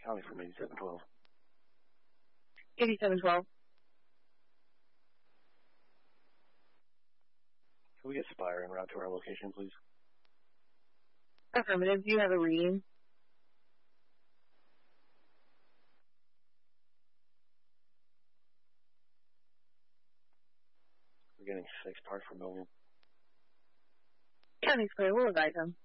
County from 8712. 8712. Can we get Spire en route to our location, please? Affirmative. Do you have a reading? We're getting 6 parts per million. County's clear. We'll advise him.